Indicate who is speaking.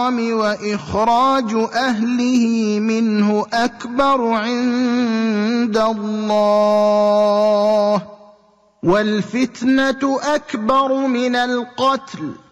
Speaker 1: وإخراج أهله منه أكبر عند الله والفتنة أكبر من القتل